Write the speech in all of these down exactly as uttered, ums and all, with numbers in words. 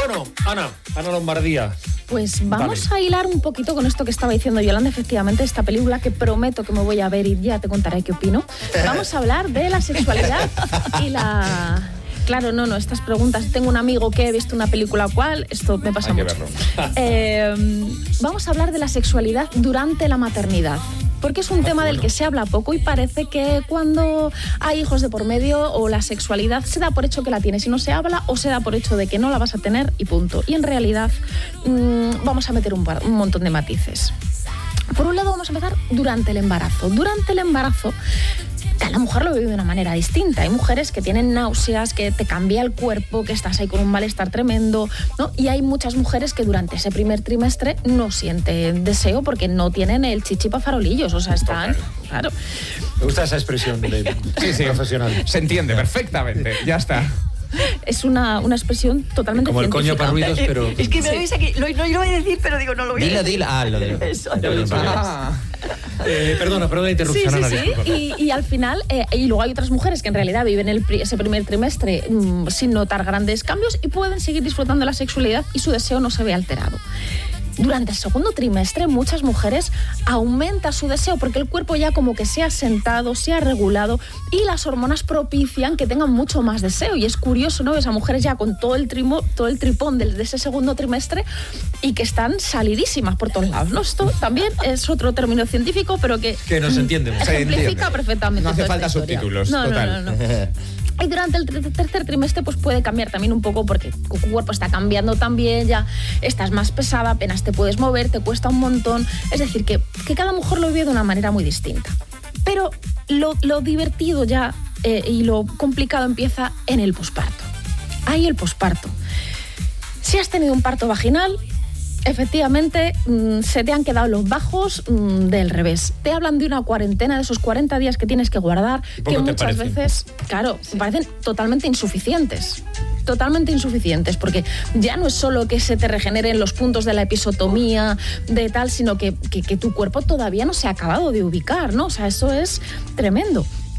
Bueno, Ana, Ana Lombardía. Pues vamos Vale. a hilar un poquito con esto que estaba diciendo Yolanda, efectivamente, esta película que prometo que me voy a ver y ya te contaré qué opino. Vamos a hablar de la sexualidad y la... Claro, no, no, estas preguntas. Tengo un amigo que he visto una película cual, esto me pasa Hay que mucho. verlo. Eh, vamos a hablar de la sexualidad durante la maternidad. Porque es un tema bueno. del que se habla poco y parece que cuando hay hijos de por medio o la sexualidad se da por hecho que la tienes y no se habla, o se da por hecho de que no la vas a tener y punto. Y en realidad mmm, vamos a meter un, par, un montón de matices. Por un lado vamos a empezar durante el embarazo. Durante el embarazo la mujer lo vive de una manera distinta. Hay mujeres que tienen náuseas, que te cambia el cuerpo, que estás ahí con un malestar tremendo, ¿no? Y hay muchas mujeres que durante ese primer trimestre no sienten deseo porque no tienen el chichi pa' farolillos, o sea, están... Claro. Me gusta esa expresión de Sí, sí, profesional. Se entiende perfectamente, ya está. Es una, una expresión totalmente Como el coño científica. para ruidos, pero... Es que me lo veis aquí, lo, no, lo voy a decir, pero digo, no lo voy a Dilo, decir. dilo. Ah, lo de... Eso. Ah. Eh, perdona, perdona la interrupción, Sí, Ana, sí, sí. disculpa. Y, y al final, eh, y luego hay otras mujeres que en realidad viven el, pri- ese primer trimestre mmm, sin notar grandes cambios y pueden seguir disfrutando de la sexualidad y su deseo no se ve alterado. Durante el segundo trimestre, muchas mujeres aumenta su deseo porque el cuerpo ya como que se ha sentado, se ha regulado y las hormonas propician que tengan mucho más deseo. Y es curioso, ¿no? Esas mujeres ya con todo el, trimo, todo el tripón de, de ese segundo trimestre y que están salidísimas por todos lados, ¿no? Esto también es otro término científico, pero que... Que nos entiende. Se ejemplifica entiende. perfectamente No hace toda falta esta historia. subtítulos, No, total. no, no, no. Y durante el ter- tercer trimestre pues puede cambiar también un poco porque tu cuerpo está cambiando también, ya estás más pesada, apenas te puedes mover, te cuesta un montón. Es decir, que, que cada mujer lo vive de una manera muy distinta. Pero lo, lo divertido ya eh, y lo complicado empieza en el posparto. Ahí el posparto. Si has tenido un parto vaginal, efectivamente, mmm, se te han quedado los bajos mmm, del revés. Te hablan de una cuarentena, de esos cuarenta días que tienes que guardar, que ¿Poco te muchas parece? veces, claro, me parecen totalmente insuficientes. Totalmente insuficientes, porque ya no es solo que se te regeneren los puntos de la episotomía, de tal, sino que, que, que tu cuerpo todavía no se ha acabado de ubicar, ¿no? O sea, eso es tremendo.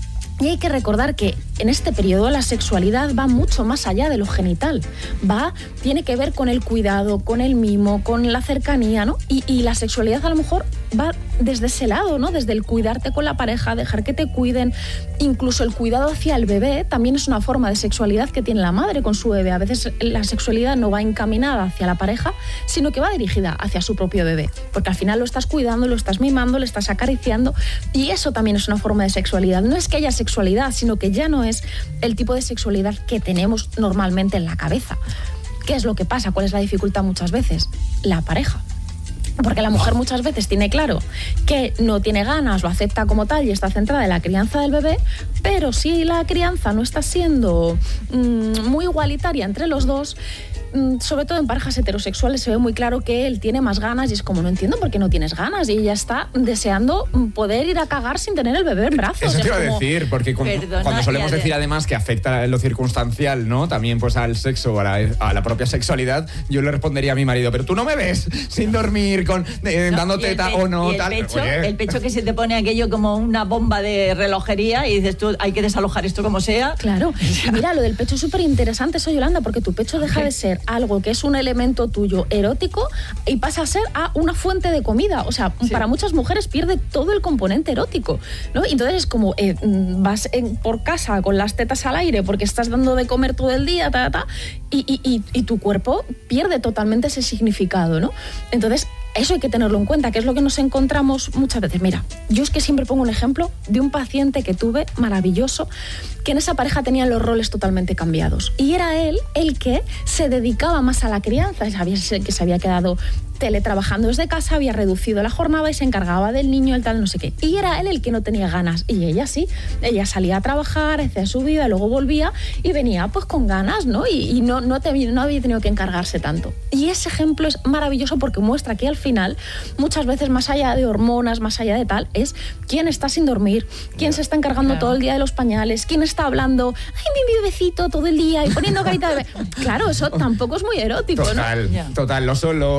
Y hay que recordar que en este periodo la sexualidad va mucho más allá de lo genital. Va, tiene que ver con el cuidado, con el mimo, con la cercanía, ¿no? Y, y la sexualidad a lo mejor va desde ese lado, ¿no? Desde el cuidarte con la pareja, dejar que te cuiden. Incluso el cuidado hacia el bebé también es una forma de sexualidad que tiene la madre con su bebé. A veces la sexualidad no va encaminada hacia la pareja, sino que va dirigida hacia su propio bebé. Porque al final lo estás cuidando, lo estás mimando, lo estás acariciando. Y eso también es una forma de sexualidad. No es que haya sexualidad, sino que ya no es el tipo de sexualidad que tenemos normalmente en la cabeza. ¿Qué es lo que pasa? ¿Cuál es la dificultad muchas veces? La pareja. Porque la mujer muchas veces tiene claro que no tiene ganas, lo acepta como tal y está centrada en la crianza del bebé, pero si la crianza no está siendo mmm, muy igualitaria entre los dos, mmm, sobre todo en parejas heterosexuales se ve muy claro que él tiene más ganas y es como, no entiendo por qué no tienes ganas, y ella está deseando poder ir a cagar sin tener el bebé en brazos. Eso te Es iba a como, decir, porque cu- Perdona, cuando solemos y ade- decir además que afecta lo circunstancial, ¿no? También pues al sexo o a la, a la propia sexualidad, yo le respondería a mi marido, pero tú no me ves sin dormir, con eh, No, dando y el teta pe- o no, y el tal. Pecho, Oye, el pecho que se te pone aquello como una bomba de relojería y dices tú, hay que desalojar esto como sea. Claro, y mira, lo del pecho es súper interesante eso, Yolanda, porque tu pecho deja de ser algo que es un elemento tuyo erótico y pasa a ser a una fuente de comida. O sea, Sí. para muchas mujeres pierde todo el componente erótico, ¿no? Y entonces es como, eh, vas en- por casa con las tetas al aire porque estás dando de comer todo el día, ta, ta, ta, y, y, y, y tu cuerpo pierde totalmente ese significado, ¿no? Entonces, eso hay que tenerlo en cuenta, que es lo que nos encontramos muchas veces. Mira, yo es que siempre pongo un ejemplo de un paciente que tuve maravilloso, que en esa pareja tenían los roles totalmente cambiados. Y era él el que se dedicaba más a la crianza, sabía que se había quedado teletrabajando desde casa, había reducido la jornada y se encargaba del niño, el tal, no sé qué. Y era él el que no tenía ganas. Y ella sí, ella salía a trabajar, hacía su vida, luego volvía y venía pues con ganas, ¿no? Y, y no, no, te, no había tenido que encargarse tanto. Y ese ejemplo es maravilloso porque muestra que al final, muchas veces más allá de hormonas, más allá de tal, es quién está sin dormir, quién se está encargando Claro. todo el día de los pañales, quién está hablando, ay, mi bebecito todo el día y poniendo carita de bebé. Claro, eso tampoco es muy erótico, ¿no? total, Ya. total, los olores, tal.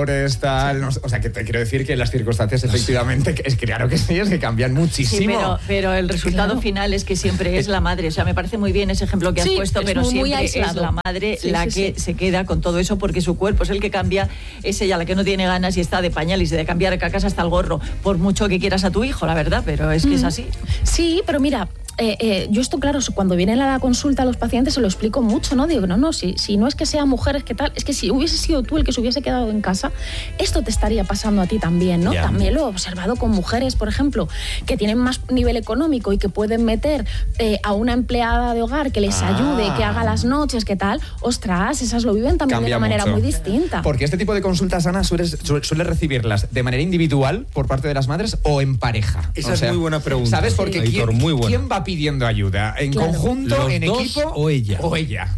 tal. No sé, o sea, que te quiero decir que las circunstancias efectivamente, que es claro que sí, es que cambian muchísimo. Sí, pero, pero el resultado Claro. final es que siempre es la madre. O sea, me parece muy bien ese ejemplo que has Sí, puesto, es pero muy- muy siempre es aislado. la madre Sí, la sí, que sí. se queda con todo eso porque su cuerpo es el que cambia, es ella la que no tiene ganas y está de pañales y de cambiar cacas hasta el gorro, por mucho que quieras a tu hijo, la verdad, pero es que es así. Sí, pero mira, eh, eh, yo esto, claro, cuando vienen a la consulta a los pacientes se lo explico mucho, ¿no? Digo, no, no, si, si no es que sean mujeres, ¿qué tal? Es que si hubiese sido tú el que se hubiese quedado en casa, esto te estaría pasando a ti también, ¿no? Ya. También lo he observado con mujeres, por ejemplo, que tienen más nivel económico y que pueden meter eh, a una empleada de hogar que les Ah. ayude, que haga las noches, ¿qué tal? Ostras, esas lo viven también Cambia de una manera mucho. muy distinta. Porque este tipo de consultas, Ana, sueles, su- sueles recibirlas de manera individual por parte de las madres o en pareja. Esa es muy buena pregunta. ¿Sabes? Porque Sí. ¿quién, Aitor, muy buena. ¿quién va pidiendo ayuda? ¿En Claro. conjunto, ¿Los en dos equipo o ella? O ella.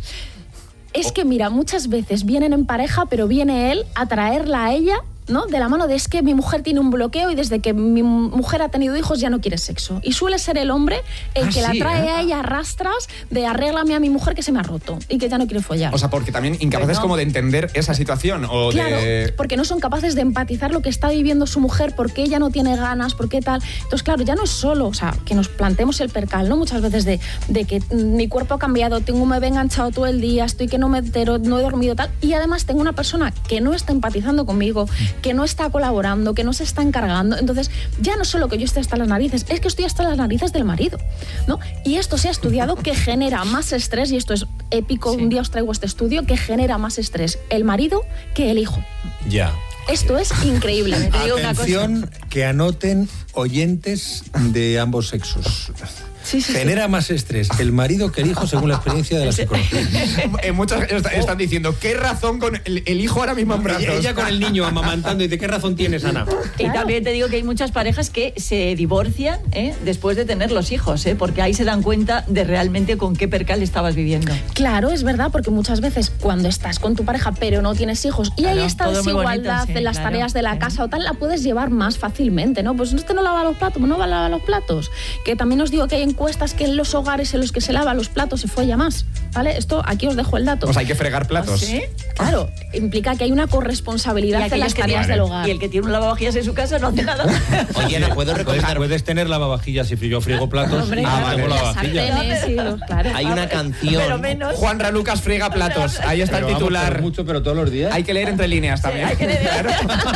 Es que mira, muchas veces vienen en pareja, pero viene él a traerla a ella, ¿no? De la mano de es que mi mujer tiene un bloqueo y desde que mi mujer ha tenido hijos ya no quiere sexo. Y suele ser el hombre el Ah, que la sí, trae ¿eh? a ella a rastras de arréglame a mi mujer que se me ha roto y que ya no quiere follar. O sea, porque también incapaces Pues no. como de entender esa situación o Claro, de... porque no son capaces de empatizar lo que está viviendo su mujer, porque ella no tiene ganas, porque tal. Entonces, claro, ya no es solo, o sea, que nos planteemos el percal, ¿no? Muchas veces de, de que mm, mi cuerpo ha cambiado, tengo me he enganchado todo el día, estoy que no me entero, no he dormido tal, y además tengo una persona que no está empatizando conmigo, que no está colaborando, que no se está encargando. Entonces, ya no solo que yo esté hasta las narices, es que estoy hasta las narices del marido, ¿no? Y esto se ha estudiado que genera más estrés, y esto es épico, un día os traigo este estudio, que genera más estrés el marido que el hijo. Ya. Esto es increíble. Te digo una cosa. Atención, que anoten oyentes de ambos sexos. Sí, sí, sí. Genera más estrés el marido que el hijo, según la experiencia de la psicología. Eh, muchos est- están diciendo, ¿qué razón con el, el hijo ahora mismo en brazos? Ella, ella con el niño amamantando y ¿de qué razón tienes, Ana? Y Claro. también te digo que hay muchas parejas que se divorcian ¿eh? después de tener los hijos, ¿eh? porque ahí se dan cuenta de realmente con qué percal estabas viviendo. Claro, es verdad, porque muchas veces cuando estás con tu pareja pero no tienes hijos y Claro, hay esta todo muy bonito, desigualdad sí, en las claro, tareas de la sí. casa o tal, la puedes llevar más fácilmente, ¿no? Pues usted no lava los platos, pues no va a lavar los platos. Que también os digo que hay encuestas que en los hogares en los que se lava los platos se folla más, ¿vale? Esto, aquí os dejo el dato. O sea, hay que fregar platos. ¿Sí? Claro, implica que hay una corresponsabilidad en aquellos las que tareas tienen- del hogar. Y el que tiene un lavavajillas en su casa no hace nada. Oye, Ana, ¿puedo recomendar? Puedes tener lavavajillas y yo friego platos Hombre, y Ah, claro, vale. tengo las lavavajillas. sartenes y los- claro. Hay una canción. Pero menos. Juan Ralucas friega platos. Ahí está Pero el vamos, titular. pero mucho, pero todos los días. Hay que leer entre líneas también. hay que leer. Claro.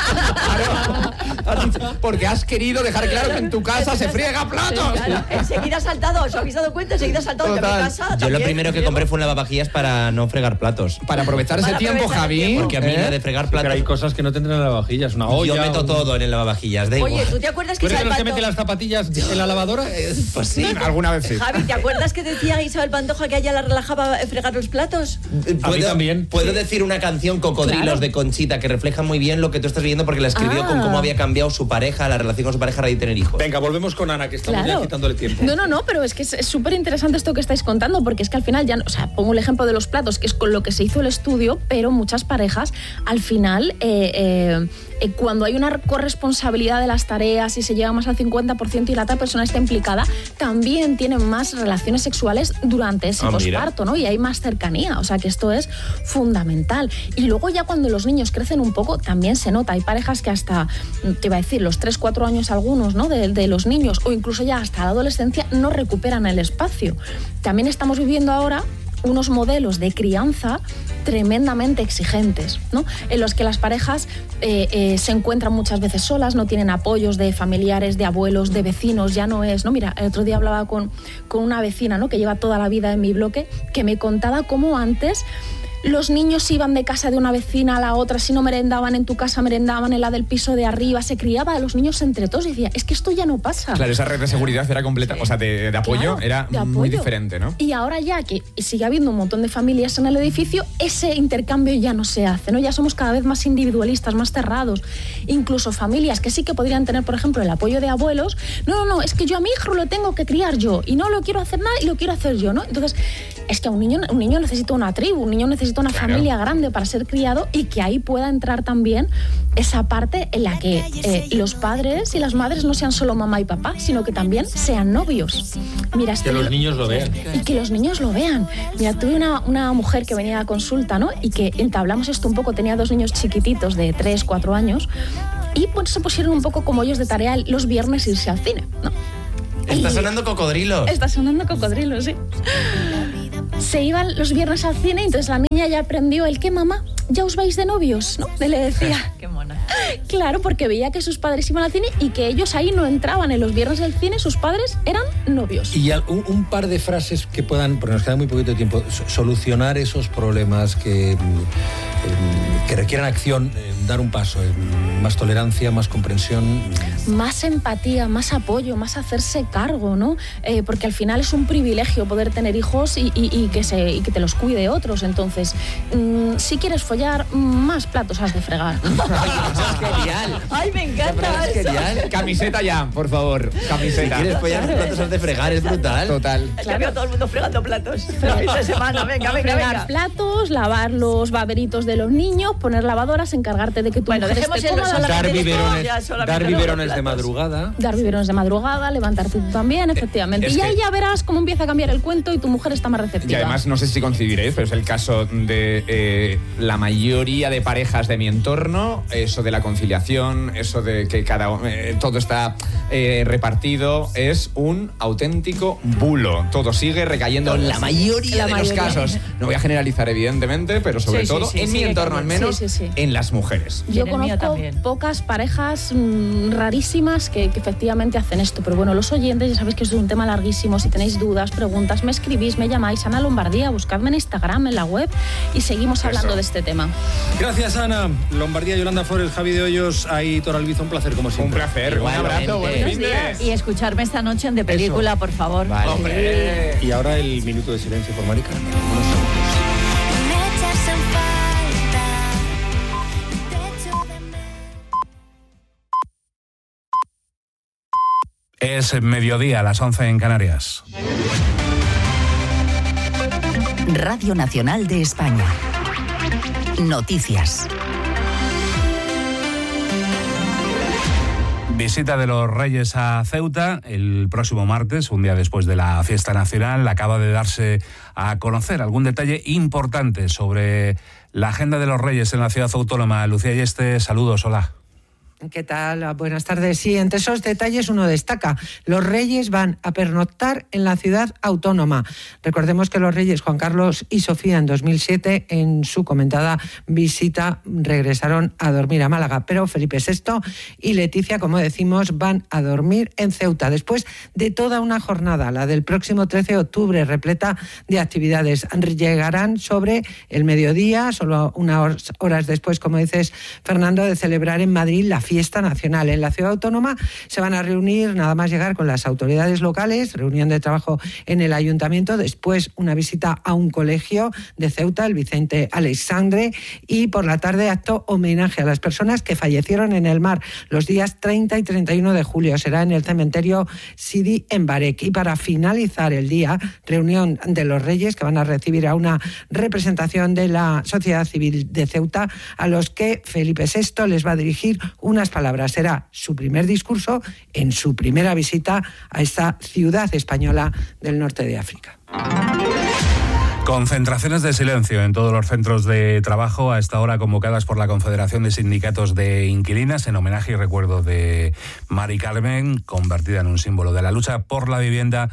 Claro. Has dicho, porque has querido dejar claro que en tu casa se friega platos. Claro, enseguida ha saltado, ¿os habéis dado cuenta? Enseguida ha saltado que mi Total. casa. Yo lo también, primero que Diego. compré fue un lavavajillas para no fregar platos. Para aprovechar ese Para tiempo, aprovechar el Javi. tiempo. Porque a mí ¿eh? la de fregar Pero platos. hay cosas que no tendrán lavavajillas, una olla. Yo meto un- todo en el lavavajillas, da Oye, igual. ¿tú te acuerdas ¿Tú que eres de Isabel los que Pantoja... mete las zapatillas en la lavadora? Eh, Pues sí. Alguna vez sí. Javi, ¿te acuerdas que decía Isabel Pantoja que a ella la relajaba fregar los platos? A mí también. Puedo decir una canción Cocodrilos Claro. de Conchita que refleja muy bien lo que tú estás viviendo porque la escribió Ah. con cómo había cambiado su pareja, la relación con su pareja a raíz de tener hijos. Venga, volvemos con Ana, que estamos Claro. ya quitándole tiempo. No, no, no, pero es que es súper interesante esto que estáis contando, porque es que al final ya, no- o sea, pongo el ejemplo de los platos, que es con lo que se hizo el estudio, pero muchas parejas, al final, eh, eh, eh, cuando hay una corresponsabilidad de las tareas y se llega más al cincuenta por ciento y la otra persona está implicada, también tienen más relaciones sexuales durante ese Ah, mira. posparto, ¿no? Y hay más cercanía, o sea que esto es fundamental. Y luego ya cuando los niños crecen un poco, también se nota. Hay parejas que hasta, te iba a decir, los tres, cuatro años algunos, ¿no? De, de los niños, o incluso ya hasta la adolescencia, no recuperan el espacio. También estamos viviendo ahora unos modelos de crianza tremendamente exigentes, ¿no? En los que las parejas eh, eh, se encuentran muchas veces solas, no tienen apoyos de familiares, de abuelos, de vecinos, ya no es, ¿no? Mira, el otro día hablaba con, con una vecina, ¿no? Que lleva toda la vida en mi bloque, que me contaba cómo antes los niños iban de casa de una vecina a la otra, si no merendaban en tu casa, merendaban en la del piso de arriba, se criaba a los niños entre todos y decía, es que esto ya no pasa. Claro, esa red de seguridad era completa, o sea, de, de apoyo Claro, era de muy apoyo. diferente, ¿no? Y ahora ya que sigue habiendo un montón de familias en el edificio, ese intercambio ya no se hace, ¿no? Ya somos cada vez más individualistas, más cerrados. Incluso familias que sí que podrían tener, por ejemplo, el apoyo de abuelos. No, no, no, es que yo a mi hijo lo tengo que criar yo y no lo quiero hacer nada y lo quiero hacer yo, ¿no? Entonces, es que a un niño, un niño necesita una tribu, un niño necesita necesita una Claro. familia grande para ser criado y que ahí pueda entrar también esa parte en la que eh, los padres y las madres no sean solo mamá y papá, sino que también sean novios. Mira, Que los niños lo vean. y que los niños lo vean. Mira, tuve una, una mujer que venía a consulta, ¿no? Y que entablamos esto un poco, tenía dos niños chiquititos de tres, cuatro años, y pues se pusieron un poco como ellos de tarea los viernes irse al cine, ¿no? Está Y- sonando Cocodrilo. Está sonando Cocodrilo, sí. Se iban los viernes al cine, entonces la niña ya aprendió el que, mamá, ya os vais de novios, ¿no? Y le decía, Qué mona. claro, porque veía que sus padres iban al cine y que ellos ahí no entraban en los viernes del cine, sus padres eran novios. Y al- un, un par de frases que puedan, porque nos queda muy poquito tiempo, so- solucionar esos problemas que, mm, que requieran acción, eh, dar un paso, eh, más tolerancia, más comprensión. Más empatía, más apoyo, más hacerse cargo, ¿no? Eh, porque al final es un privilegio poder tener hijos y, y- y que, se, y que te los cuide otros. Entonces, mm, si quieres follar, más platos has de fregar. Eso es genial. Ay, me encanta Es eso. genial. Camiseta ya, por favor. Camiseta. ¿Quieres follar los platos has de fregar? Es brutal. Total. Es que veo a todo el mundo fregando platos. Pero fin de semana, venga, venga, Fregar venga. platos, lavar los baberitos de los niños, poner lavadoras, encargarte de que tu Bueno, mujer dejemos esté el cómoda, solamente Dar esto, biberones, ya solamente dar los biberones de platos. madrugada. dar biberones de madrugada, levantarte tú también, efectivamente. es y ahí que- ya verás cómo empieza a cambiar el cuento y tu mujer está más receptiva. Y además, no sé si coincidiréis, pero es el caso de eh, la mayoría de parejas de mi entorno, eso de la conciliación, eso de que cada eh, todo está eh, repartido, es un auténtico bulo. Todo sigue recayendo en la mayoría La de mayoría. los casos. No voy a generalizar, evidentemente, pero sobre Sí, sí, todo sí, en mi sigue entorno, al cayendo. menos Sí, sí, sí. en las mujeres. Yo Y en el mío conozco también. pocas parejas mm, rarísimas que, que efectivamente hacen esto, pero bueno, los oyentes ya sabéis que es un tema larguísimo. Si tenéis dudas, preguntas, me escribís, me llamáis, Ana Lombardía, buscadme en Instagram, en la web y seguimos hablando Eso. de este tema. Gracias, Ana. Lombardía, Yolanda Flores, Javi de Hoyos, Aitor Albizo, un placer como Un siempre. placer, un Igualmente. abrazo, buen Buenos fin de... Y escucharme esta noche en De Película, por favor. Vale. Hombre. Y ahora el minuto de silencio por Mari Carmen. Buenos días. Me echas en falta, te echo de menos. Es mediodía, a las once en Canarias. Radio Nacional de España. Noticias. Visita de los Reyes a Ceuta el próximo martes, un día después de la fiesta nacional. Acaba de darse a conocer algún detalle importante sobre la agenda de los Reyes en la ciudad autónoma. Lucía Yeste, saludos, hola. ¿Qué tal? Buenas tardes. Sí, entre esos detalles uno destaca. Los Reyes van a pernoctar en la ciudad autónoma. Recordemos que los Reyes Juan Carlos y Sofía en dos mil siete, en su comentada visita, regresaron a dormir a Málaga. Pero Felipe sexto y Leticia, como decimos, van a dormir en Ceuta. Después de toda una jornada, la del próximo trece de octubre, repleta de actividades. Llegarán sobre el mediodía, solo unas horas después, como dices, Fernando, de celebrar en Madrid la fiesta fiesta nacional. En la ciudad autónoma se van a reunir nada más llegar con las autoridades locales, reunión de trabajo en el ayuntamiento, después una visita a un colegio de Ceuta, el Vicente Aleixandre, y por la tarde acto homenaje a las personas que fallecieron en el mar los días treinta y treinta y uno de julio. Será en el cementerio Sidi en Barek. Y para finalizar el día, reunión de los Reyes, que van a recibir a una representación de la sociedad civil de Ceuta, a los que Felipe sexto les va a dirigir unas palabras. Será su primer discurso en su primera visita a esta ciudad española del norte de África. Concentraciones de silencio en todos los centros de trabajo a esta hora convocadas por la Confederación de Sindicatos de Inquilinas en homenaje y recuerdo de Mari Carmen, convertida en un símbolo de la lucha por la vivienda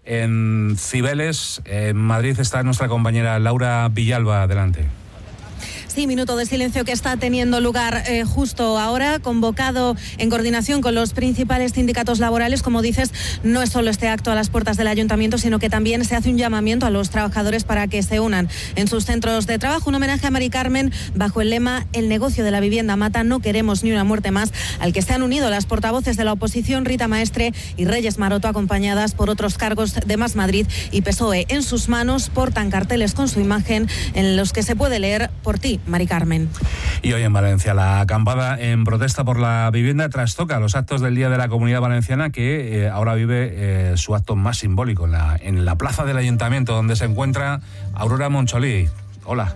en Cibeles. En Madrid está nuestra compañera Laura Villalba. Adelante. Sí, minuto de silencio que está teniendo lugar eh, justo ahora, convocado en coordinación con los principales sindicatos laborales. Como dices, no es solo este acto a las puertas del ayuntamiento, sino que también se hace un llamamiento a los trabajadores para que se unan en sus centros de trabajo. Un homenaje a Mari Carmen bajo el lema "El negocio de la vivienda mata, no queremos ni una muerte más", al que se han unido las portavoces de la oposición Rita Maestre y Reyes Maroto, acompañadas por otros cargos de Más Madrid y P S O E. En sus manos portan carteles con su imagen en los que se puede leer: "Por ti, Mari Carmen". Y hoy en Valencia, la acampada en protesta por la vivienda trastoca los actos del Día de la Comunidad Valenciana, que eh, ahora vive eh, su acto más simbólico en la, en la plaza del Ayuntamiento, donde se encuentra Aurora Moncholí. Hola.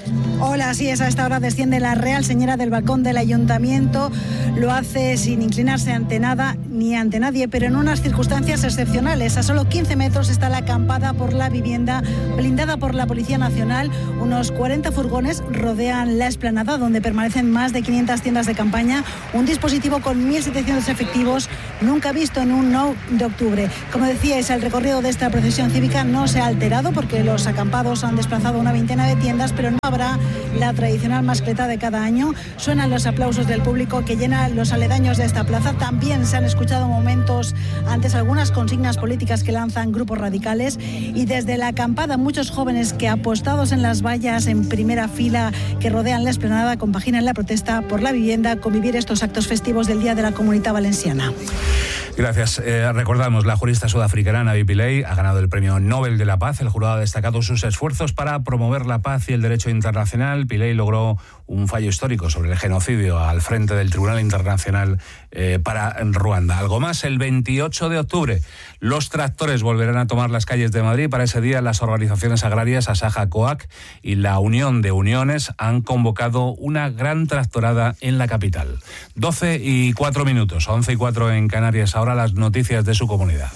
Hola, sí, es a esta hora desciende la Real Señora del balcón del Ayuntamiento. Lo hace sin inclinarse ante nada ni ante nadie, pero en unas circunstancias excepcionales. A solo quince metros está la acampada por la vivienda, blindada por la Policía Nacional. Unos cuarenta furgones rodean la explanada, donde permanecen más de quinientas tiendas de campaña. Un dispositivo con mil setecientos efectivos, nunca visto en un no de octubre. Como decíais, el recorrido de esta procesión cívica no se ha alterado porque los acampados han desplazado una veintena de tiendas, pero no habrá la tradicional mascleta de cada año. Suenan los aplausos del público que llena los aledaños de esta plaza. También se han escuchado momentos antes algunas consignas políticas que lanzan grupos radicales, y desde la acampada muchos jóvenes que, apostados en las vallas en primera fila que rodean la explanada, compaginan la protesta por la vivienda con vivir estos actos festivos del Día de la Comunitat Valenciana. Gracias. Eh, recordamos, la jurista sudafricana Navi Pillay ha ganado el Premio Nobel de la Paz. El jurado ha destacado sus esfuerzos para promover la paz y el derecho internacional. Pillay logró un fallo histórico sobre el genocidio al frente del Tribunal Internacional eh, para Ruanda. Algo más, el veintiocho de octubre, los tractores volverán a tomar las calles de Madrid. Para ese día, las organizaciones agrarias Asaja Coag y la Unión de Uniones han convocado una gran tractorada en la capital. doce y cuatro minutos, once y cuatro en Canarias. Ahora las noticias de su comunidad.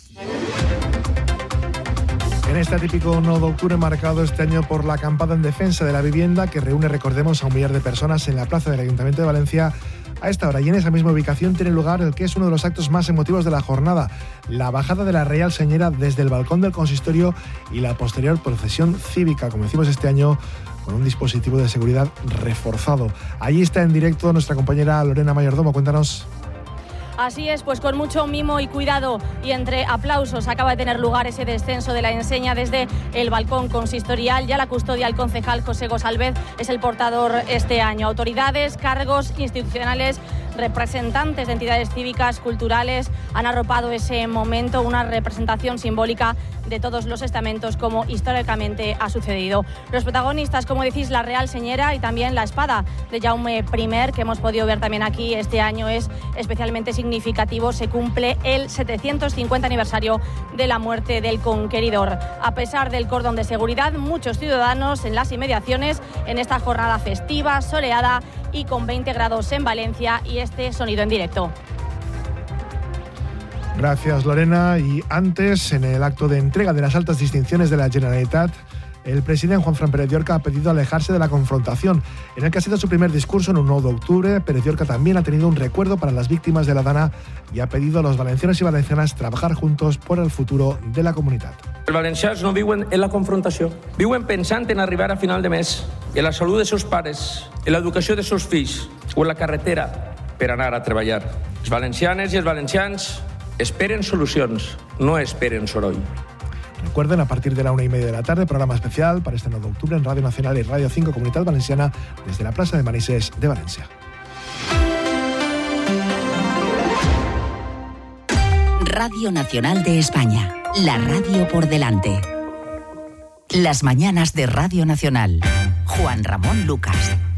En este típico nueve de octubre, marcado este año por la acampada en defensa de la vivienda, que reúne, recordemos, a un millar de personas en la plaza del Ayuntamiento de Valencia a esta hora, y en esa misma ubicación tiene lugar el que es uno de los actos más emotivos de la jornada, la bajada de la Real Señora desde el balcón del consistorio y la posterior procesión cívica, como decimos este año, con un dispositivo de seguridad reforzado. Allí está en directo nuestra compañera Lorena Mayordomo. Cuéntanos. Así es, pues con mucho mimo y cuidado y entre aplausos acaba de tener lugar ese descenso de la enseña desde el balcón consistorial. Ya la custodia al concejal José Gosalvez es el portador este año. Autoridades, cargos institucionales, representantes de entidades cívicas, culturales han arropado ese momento, una representación simbólica de todos los estamentos, como históricamente ha sucedido. Los protagonistas, como decís, la Real Señera y también la espada de Jaume primero, que hemos podido ver también aquí este año, es especialmente significativo. Se cumple el setecientos cincuenta aniversario de la muerte del conqueridor. A pesar del cordón de seguridad, muchos ciudadanos en las inmediaciones en esta jornada festiva, soleada y con veinte grados en Valencia, y este sonido en directo. Gracias, Lorena. Y antes, en el acto de entrega de las altas distinciones de la Generalitat, el presidente Juanfran Pérez Llorca ha pedido alejarse de la confrontación. En el que ha sido su primer discurso en un nueve de octubre, Pérez Llorca también ha tenido un recuerdo para las víctimas de la Dana y ha pedido a los valencianos y valencianas trabajar juntos por el futuro de la comunitat. Els valencians no viuen en la confrontació. Viuen pensant en arribar a final de mes, en la salut dels seus pares, en l'educació dels seus fills o en la carretera per anar a treballar. Els valencianes i els valencians esperen solucions, no esperen soroll. Recuerden, a partir de la una y media de la tarde, programa especial para este nueve de octubre en Radio Nacional y Radio cinco Comunitat Valenciana, desde la Plaza de Manises de Valencia. Radio Nacional de España, la radio por delante. Las mañanas de Radio Nacional. Juan Ramón Lucas.